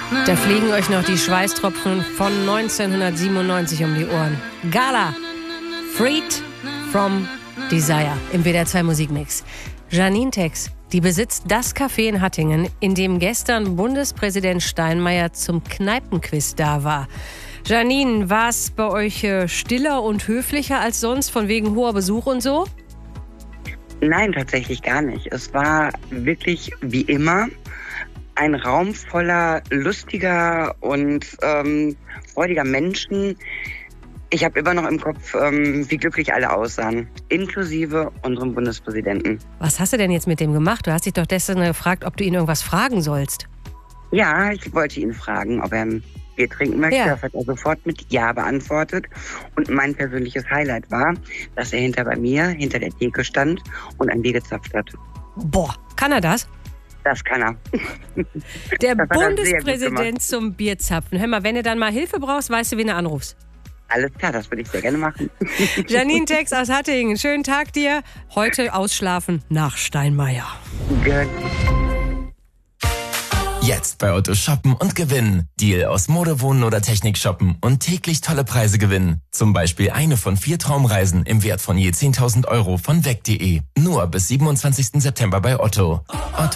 Da fliegen euch noch die Schweißtropfen von 1997 um die Ohren. Gala, Freed from Desire im WDR 2 Musikmix. Janine Tex, die besitzt das Café in Hattingen, in dem gestern Bundespräsident Steinmeier zum Kneipenquiz da war. Janine, war es bei euch stiller und höflicher als sonst, von wegen hoher Besuch und so? Nein, tatsächlich gar nicht. Es war wirklich wie immer ein Raum voller lustiger und freudiger Menschen. Ich habe immer noch im Kopf, wie glücklich alle aussahen, inklusive unserem Bundespräsidenten. Was hast du denn jetzt mit dem gemacht? Du hast dich doch gestern gefragt, ob du ihn irgendwas fragen sollst. Ja, ich wollte ihn fragen, ob er ein Bier trinken möchte. Ja. Das hat er sofort mit Ja beantwortet. Und mein persönliches Highlight war, dass er hinter der Theke stand und ein Bier gezapft hat. Boah, kann er das? Das kann er. Der Das hat er sehr gut Bundespräsident gemacht. zum Bierzapfen. Hör mal, wenn du dann mal Hilfe brauchst, weißt du, wen du anrufst. Alles klar, das würde ich sehr gerne machen. Janine Tex aus Hattingen, schönen Tag dir. Heute ausschlafen nach Steinmeier. Gut. Jetzt bei Otto shoppen und gewinnen. Deal aus Mode, Wohnen oder Technik shoppen und täglich tolle Preise gewinnen. Zum Beispiel eine von 4 Traumreisen im Wert von je 10.000 € von weg.de. Nur bis 27. September bei Otto. Otto.